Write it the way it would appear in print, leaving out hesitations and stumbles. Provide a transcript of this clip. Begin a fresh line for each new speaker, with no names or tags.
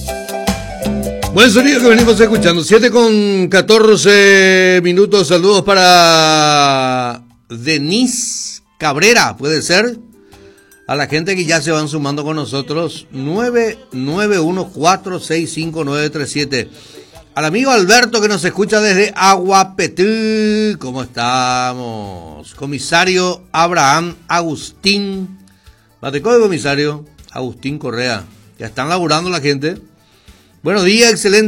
Buen sonido que venimos escuchando. 7:14 minutos. Saludos para Denise Cabrera, puede ser. A la gente que ya se van sumando con nosotros. 991465937. Al amigo Alberto que nos escucha desde Aguapetú. ¿Cómo estamos? Comisario Abraham Agustín. Batecó de comisario Agustín Correa. Ya están laburando la gente. Buenos días, excelente.